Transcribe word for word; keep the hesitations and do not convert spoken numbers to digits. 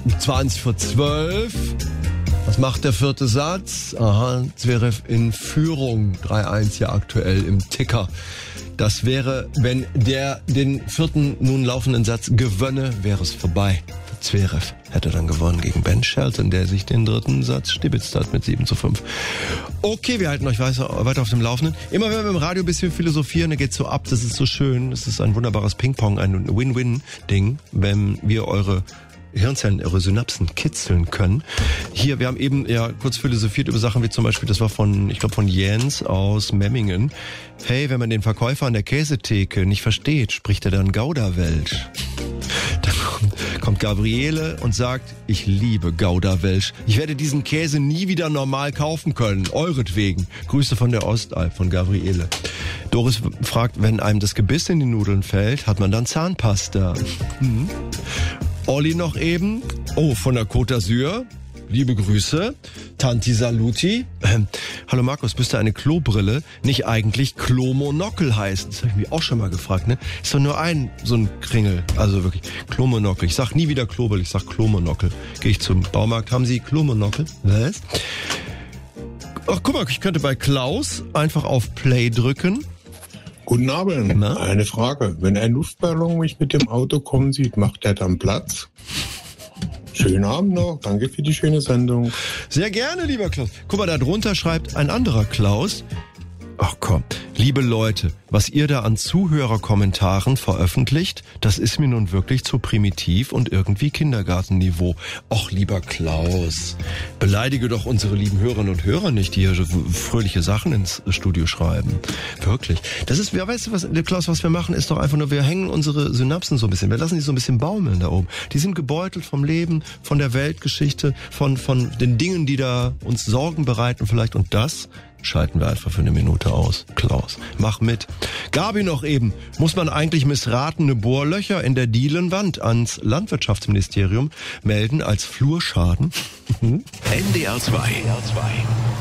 zwanzig vor zwölf. Was macht der vierte Satz? Aha, Zverev in Führung. drei eins hier aktuell im Ticker. Das wäre, wenn der den vierten nun laufenden Satz gewönne, wäre es vorbei. Zverev hätte dann gewonnen gegen Ben Shelton, der sich den dritten Satz stibitzt hat mit sieben zu fünf. Okay, wir halten euch weiter auf dem Laufenden. Immer wenn wir im Radio ein bisschen philosophieren, dann geht's so ab, das ist so schön. Es ist ein wunderbares Ping-Pong, ein Win-Win-Ding, wenn wir eure Hirnzellen, eure Synapsen kitzeln können. Hier, wir haben eben ja kurz philosophiert über Sachen wie zum Beispiel, das war von, ich glaube von Jens aus Memmingen. Hey, wenn man den Verkäufer an der Käsetheke nicht versteht, spricht er dann Gouda-Welsch. Dann kommt, kommt Gabriele und sagt, ich liebe Gouda-Welsch. Ich werde diesen Käse nie wieder normal kaufen können, euretwegen. Grüße von der Ostalb, von Gabriele. Doris fragt, wenn einem das Gebiss in die Nudeln fällt, hat man dann Zahnpasta. Hm. Olli noch eben, oh, von der Côte d'Azur, liebe Grüße, Tanti Saluti. Ähm, hallo Markus, müsste eine Klobrille nicht eigentlich Klomonokel heißen? Das habe ich mich auch schon mal gefragt, ne? Ist doch nur ein, so ein Kringel, also wirklich, Klomonokel. Ich sag nie wieder Klobrille, ich sag Klomonokel. Gehe ich zum Baumarkt, haben Sie Klomonokel? Was? Ach, guck mal, ich könnte bei Klaus einfach auf Play drücken. Guten Abend. Na? Eine Frage. Wenn ein Luftballon mich mit dem Auto kommen sieht, macht er dann Platz? Schönen Abend noch. Danke für die schöne Sendung. Sehr gerne, lieber Klaus. Guck mal, da drunter schreibt ein anderer Klaus. Ach komm, liebe Leute, was ihr da an Zuhörerkommentaren veröffentlicht, das ist mir nun wirklich zu primitiv und irgendwie Kindergartenniveau. Och, lieber Klaus, beleidige doch unsere lieben Hörerinnen und Hörer nicht, die hier so fröhliche Sachen ins Studio schreiben. Wirklich. Das ist, ja, weißt du was, Klaus, was wir machen, ist doch einfach nur, wir hängen unsere Synapsen so ein bisschen, wir lassen die so ein bisschen baumeln da oben. Die sind gebeutelt vom Leben, von der Weltgeschichte, von, von den Dingen, die da uns Sorgen bereiten vielleicht, und das schalten wir einfach für eine Minute aus. Klaus, mach mit. Gabi noch eben. Muss man eigentlich missratene Bohrlöcher in der Dielenwand ans Landwirtschaftsministerium melden als Flurschaden? N D R zwei